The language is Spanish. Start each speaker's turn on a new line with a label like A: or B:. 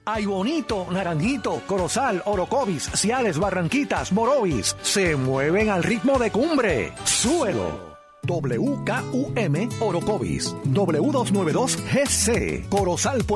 A: Ay Bonito, Naranjito, Corozal, Orocovis, Ciales, Barranquitas, Morovis, se mueven al ritmo de cumbre. ¡Súbelo! WKUM Orocovis, W292 GC, Corozal,